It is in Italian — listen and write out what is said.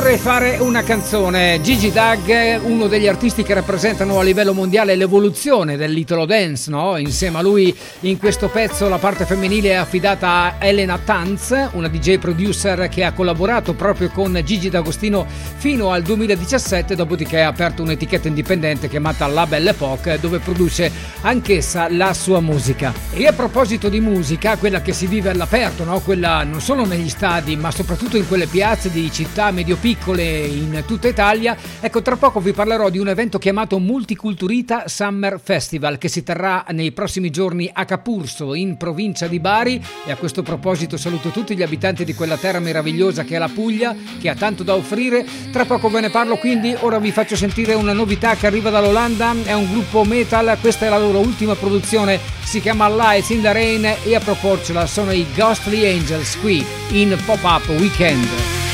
Vorrei fare una canzone. Gigi Doug, uno degli artisti che rappresentano a livello mondiale l'evoluzione dell'italo dance, no? Insieme a lui in questo pezzo la parte femminile è affidata a Elena Tanz, una DJ producer che ha collaborato proprio con Gigi D'Agostino fino al 2017, dopodiché ha aperto un'etichetta indipendente chiamata La Belle Époque, dove produce anch'essa la sua musica. E a proposito di musica, quella che si vive all'aperto, no? Quella non solo negli stadi, ma soprattutto in quelle piazze di città medio-piccole in tutta Italia, ecco, tra poco vi parlerò di un evento chiamato Multiculturita Summer Festival che si terrà nei prossimi giorni a Capurso, in provincia di Bari. E a questo proposito saluto tutti gli abitanti di quella terra meravigliosa che è la Puglia, che ha tanto da offrire. Tra poco ve ne parlo, quindi ora vi faccio sentire una novità che arriva dall'Olanda. È un gruppo metal, questa è la loro ultima produzione, si chiama Lights in the Rain e a proporcela sono i Ghostly Angels qui in Pop-Up Weekend.